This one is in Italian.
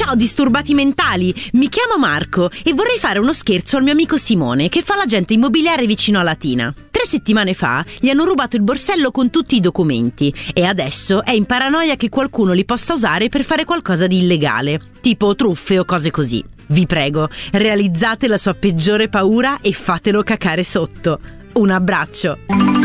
Ciao disturbati mentali, mi chiamo Marco e vorrei fare uno scherzo al mio amico Simone che fa l'agente immobiliare vicino a Latina. 3 settimane fa gli hanno rubato il borsello con tutti i documenti e adesso è in paranoia che qualcuno li possa usare per fare qualcosa di illegale, tipo truffe o cose così. Vi prego, realizzate la sua peggiore paura e fatelo cacare sotto. Un abbraccio!